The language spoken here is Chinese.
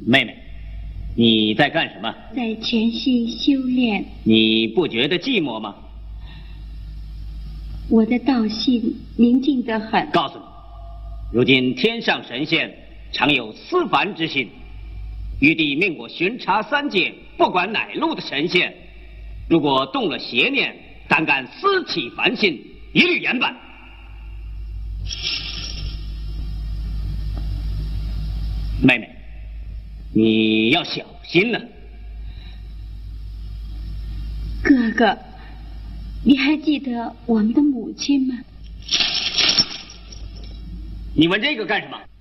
妹妹，你在干什么？ 在潜心修炼。 你不觉得寂寞吗？ 我的道心宁静得很。 告诉你，如今天上神仙常有思凡之心，玉帝命我巡查三界，不管哪路的神仙，如果动了邪念，胆敢私起凡心，一律严办。妹妹，你要小心了。 哥哥，你还记得我们的母亲吗？ 你问这个干什么？